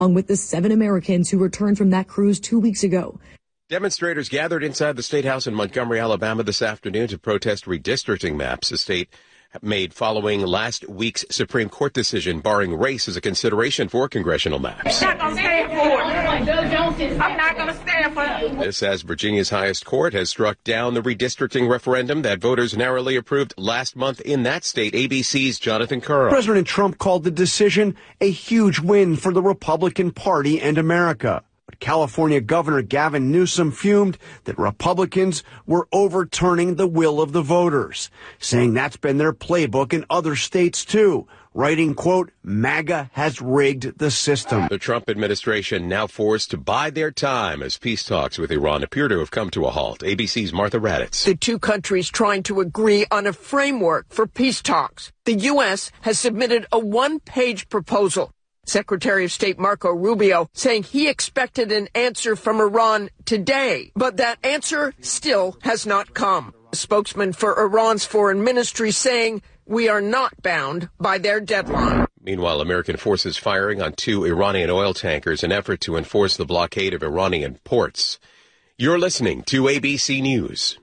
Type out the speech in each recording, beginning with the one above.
along with the 7 Americans who returned from that cruise 2 weeks ago. Demonstrators gathered inside the State House in Montgomery, Alabama this afternoon to protest redistricting maps the state made following last week's Supreme Court decision barring race as a consideration for congressional maps. I'm not going to stand for it. I'm not going to stand for it. This as Virginia's highest court has struck down the redistricting referendum that voters narrowly approved last month in that state. ABC's Jonathan Curl. President Trump called the decision a huge win for the Republican Party and America. California Governor Gavin Newsom fumed that Republicans were overturning the will of the voters, saying that's been their playbook in other states too, writing, quote, MAGA has rigged the system. The Trump administration now forced to bide their time as peace talks with Iran appear to have come to a halt. ABC's Martha Raddatz. The two countries trying to agree on a framework for peace talks. The U.S. has submitted a one-page proposal. Secretary of State Marco Rubio saying he expected an answer from Iran today, but that answer still has not come. A spokesman for Iran's foreign ministry saying we are not bound by their deadline. Meanwhile, American forces firing on 2 Iranian oil tankers in effort to enforce the blockade of Iranian ports. You're listening to ABC News.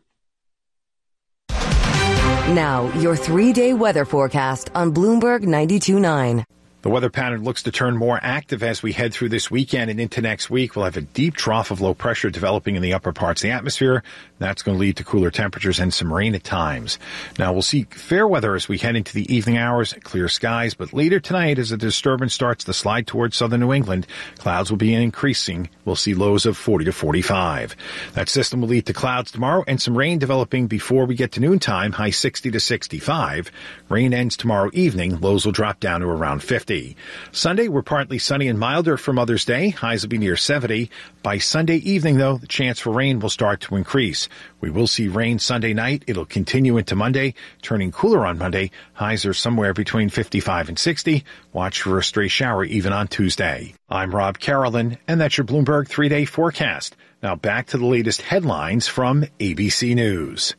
Now, your 3-day weather forecast on Bloomberg 92.9. The weather pattern looks to turn more active as we head through this weekend and into next week. We'll have a deep trough of low pressure developing in the upper parts of the atmosphere. That's going to lead to cooler temperatures and some rain at times. Now, we'll see fair weather as we head into the evening hours, clear skies. But later tonight, as the disturbance starts to slide towards southern New England, clouds will be increasing. We'll see lows of 40 to 45. That system will lead to clouds tomorrow and some rain developing before we get to noontime, high 60 to 65. Rain ends tomorrow evening. Lows will drop down to around 50. Sunday, we're partly sunny and milder for Mother's Day. Highs will be near 70. By Sunday evening, though, the chance for rain will start to increase. We will see rain Sunday night. It'll continue into Monday, turning cooler on Monday. Highs are somewhere between 55 and 60. Watch for a stray shower even on Tuesday. I'm Rob Carolyn, and that's your Bloomberg 3-day forecast. Now back to the latest headlines from ABC News.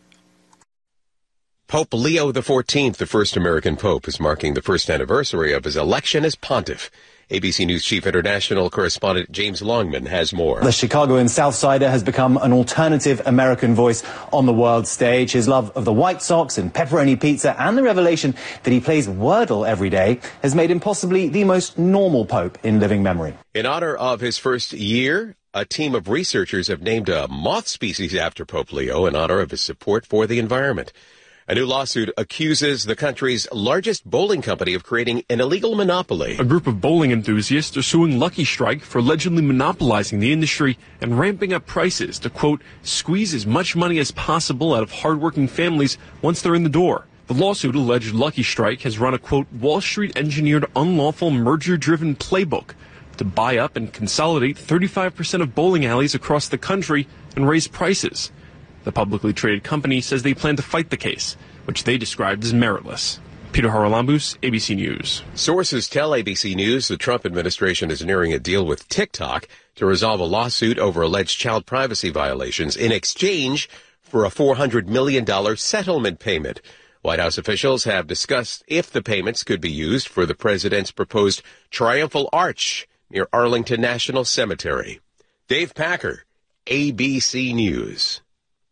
Pope Leo XIV, the first American pope, is marking the first anniversary of his election as pontiff. ABC News Chief International Correspondent James Longman has more. The Chicagoan Southsider has become an alternative American voice on the world stage. His love of the White Sox and pepperoni pizza and the revelation that he plays Wordle every day has made him possibly the most normal pope in living memory. In honor of his first year, a team of researchers have named a moth species after Pope Leo in honor of his support for the environment. A new lawsuit accuses the country's largest bowling company of creating an illegal monopoly. A group of bowling enthusiasts are suing Lucky Strike for allegedly monopolizing the industry and ramping up prices to, quote, squeeze as much money as possible out of hardworking families once they're in the door. The lawsuit alleged Lucky Strike has run a, quote, Wall Street-engineered unlawful merger-driven playbook to buy up and consolidate 35% of bowling alleys across the country and raise prices. The publicly traded company says they plan to fight the case, which they described as meritless. Peter Haralambous, ABC News. Sources tell ABC News the Trump administration is nearing a deal with TikTok to resolve a lawsuit over alleged child privacy violations in exchange for a $400 million settlement payment. White House officials have discussed if the payments could be used for the president's proposed Triumphal Arch near Arlington National Cemetery. Dave Packer, ABC News.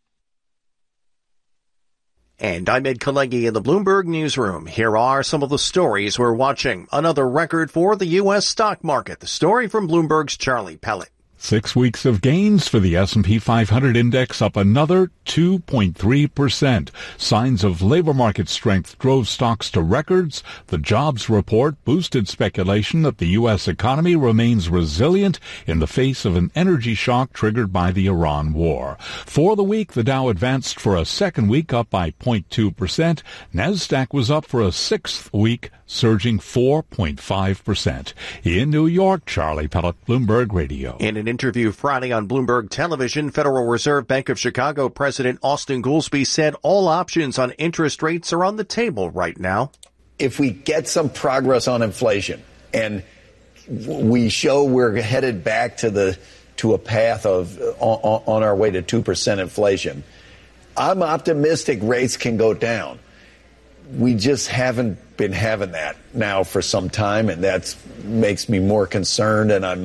And I'm Ed Kalegi in the Bloomberg Newsroom. Here are some of the stories we're watching. Another record for the U.S. stock market. The story from Bloomberg's Charlie Pellet. 6 weeks of gains for the S&P 500 index, up another 2.3%. Signs of labor market strength drove stocks to records. The jobs report boosted speculation that the U.S. economy remains resilient in the face of an energy shock triggered by the Iran war. For the week, the Dow advanced for a second week, up by 0.2%. NASDAQ was up for a sixth week, surging 4.5%. In New York, Charlie Pellet, Bloomberg Radio. In an interview Friday on Bloomberg Television, Federal Reserve Bank of Chicago President Austin Goolsbee said all options on interest rates are on the table right now. If we get some progress on inflation and we show we're headed back to a path of on our way to 2% inflation, I'm optimistic rates can go down. We just haven't been having that now for some time, and that makes me more concerned, and I'm